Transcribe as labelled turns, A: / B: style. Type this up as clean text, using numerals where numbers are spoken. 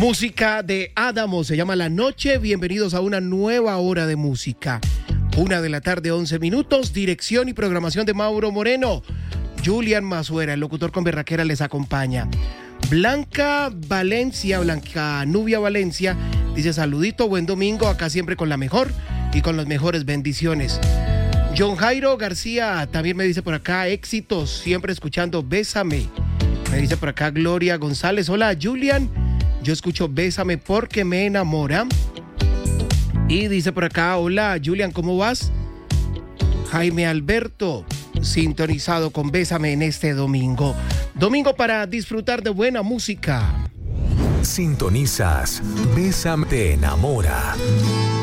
A: Música de Adamo, se llama La Noche. Bienvenidos a una nueva hora de música. 1:11 p.m, dirección y programación de Mauro Moreno. Julian Mazuera, el locutor con berraquera, les acompaña. Blanca Nubia Valencia, dice saludito, buen domingo, acá siempre con la mejor y con las mejores bendiciones. John Jairo García también me dice por acá, éxitos, siempre escuchando Bésame. Me dice por acá Gloria González, hola Julian, yo escucho Bésame porque me enamora. Y dice por acá, hola Julian, ¿cómo vas? Jaime Alberto, sintonizado con Bésame en este domingo. Domingo para disfrutar de buena música.
B: Sintonizas Bésame te enamora.